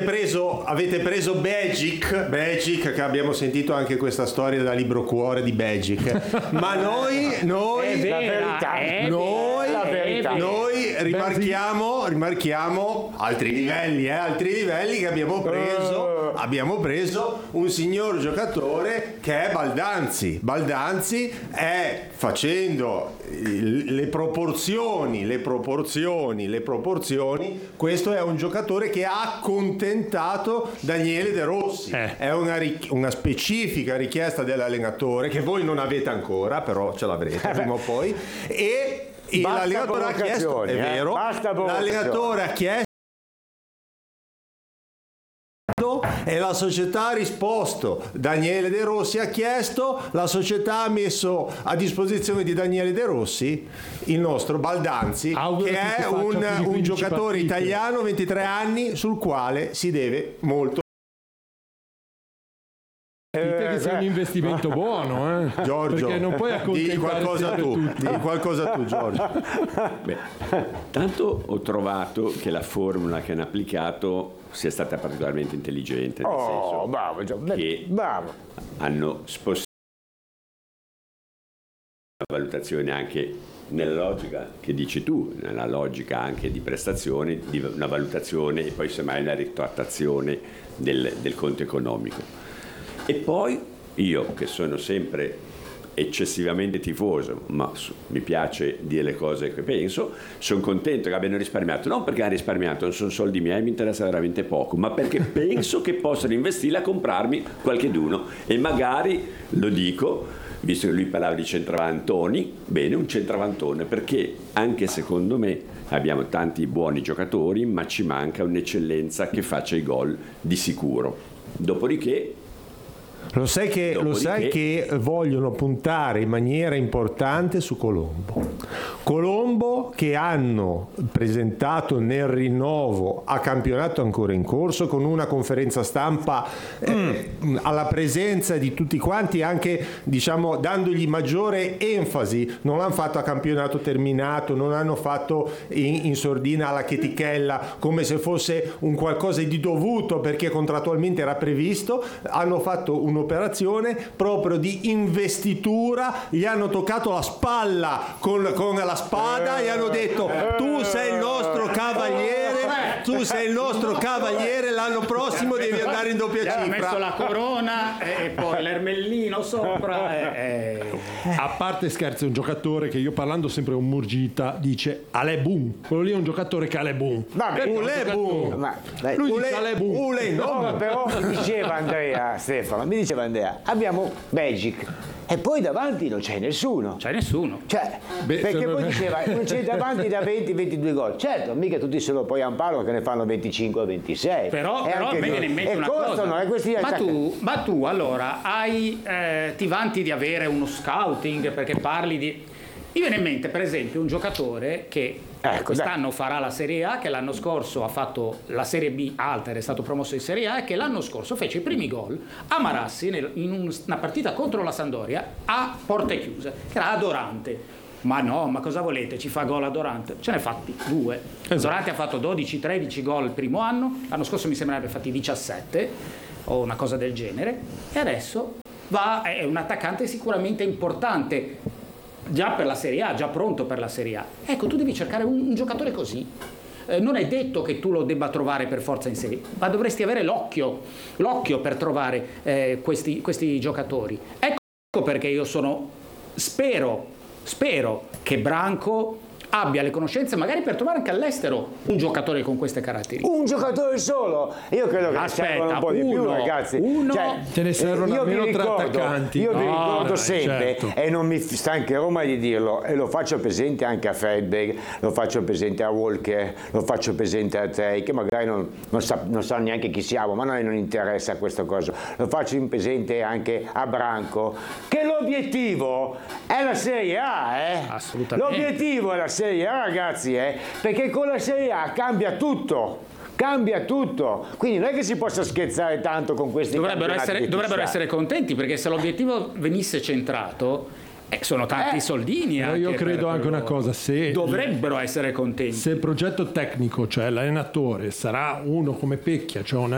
preso Begic, che abbiamo sentito anche questa storia da libro cuore di Begic. Ma noi rimarchiamo altri livelli che abbiamo preso un signor giocatore che è Baldanzi è, facendo le proporzioni, questo è un giocatore che ha accontentato Daniele De Rossi. È una specifica richiesta dell'allenatore che voi non avete ancora, però ce l'avrete prima o poi, e l'allenatore ha chiesto, è vero, l'allenatore ha chiesto e la società ha risposto. Daniele De Rossi ha chiesto, la società ha messo a disposizione di Daniele De Rossi il nostro Baldanzi, che è un giocatore italiano, 23 anni, sul quale si deve molto. Dite che sia un investimento buono, Giorgio, perché non puoi accontentare digli qualcosa tu, Giorgio. Beh, tanto ho trovato che la formula che hanno applicato sia stata particolarmente intelligente, nel senso che hanno spostato la valutazione anche nella logica che dici tu, nella logica anche di prestazioni, di una valutazione e poi semmai una ritrattazione del conto economico. E poi io, che sono sempre eccessivamente tifoso, ma mi piace dire le cose che penso, sono contento che abbiano risparmiato, non perché hanno risparmiato, non sono soldi miei, mi interessa veramente poco, ma perché penso che possano investirli a comprarmi qualcheduno, e magari, lo dico, visto che lui parlava di centravantoni, bene, un centravantone, perché anche secondo me abbiamo tanti buoni giocatori, ma ci manca un'eccellenza che faccia i gol di sicuro. Dopodiché Lo sai che vogliono puntare in maniera importante su Colombo, che hanno presentato nel rinnovo a campionato ancora in corso, con una conferenza stampa alla presenza di tutti quanti, anche diciamo dandogli maggiore enfasi. Non l'hanno fatto a campionato terminato, non hanno fatto in sordina alla chetichella come se fosse un qualcosa di dovuto perché contrattualmente era previsto. Hanno fatto un'operazione proprio di investitura, gli hanno toccato la spalla con la spada e hanno detto: tu sei il nostro cavaliere, l'anno prossimo devi andare in doppia cifra. Ha messo la corona e poi l'ermellino sopra. A parte scherzi, è un giocatore che io, parlando sempre con Murgita, dice Alebun. Quello lì è un giocatore che Alebun. Lui dice Alebun. No, però mi diceva Andrea, abbiamo Begic e poi davanti non c'è nessuno. Perché poi diceva non c'è davanti da 20-22 gol. Certo, mica tutti se lo poi Amparo che ne fanno 25-26. Però a me viene in mente una cosa. Ma tu allora ti vanti di avere uno scouting perché parli di... Mi viene in mente per esempio un giocatore che quest'anno farà la Serie A, che l'anno scorso ha fatto la Serie B alta ed è stato promosso in Serie A, e che l'anno scorso fece i primi gol a Marassi in una partita contro la Sampdoria a porte chiuse, che era Adorante. Ma no, ma cosa volete? Ci fa gol Adorante? Ce ne ha fatti 2. Adorante ha fatto 12-13 gol il primo anno, l'anno scorso mi sembra abbia fatti 17 o una cosa del genere, e adesso è un attaccante sicuramente importante già per la Serie A, già pronto per la Serie A. Ecco, tu devi cercare un giocatore così. Non è detto che tu lo debba trovare per forza in Serie, ma dovresti avere l'occhio per trovare questi giocatori. Ecco perché io spero che Branco abbia le conoscenze magari per trovare anche all'estero un giocatore con queste caratteristiche. Un giocatore solo? Io credo che ne servono un po' di più, ragazzi. Te ne servono almeno 3 attaccanti. Io vi ricordo sempre, certo. e non mi stancherò mai di dirlo, e lo faccio presente anche a Fredberg, lo faccio presente a Walker, lo faccio presente a Trey, che magari non sa neanche chi siamo, ma a noi non interessa questa cosa. Lo faccio presente anche a Branco, che l'obiettivo è la Serie A, Assolutamente. L'obiettivo è la Serie A, ragazzi, perché con la Serie A cambia tutto, quindi non è che si possa scherzare tanto con questi dovrebbero essere contenti, perché se l'obiettivo venisse centrato sono tanti soldini. Io credo anche una cosa, dovrebbero essere contenti. Se il progetto tecnico, cioè l'allenatore, sarà uno come Pecchia, cioè un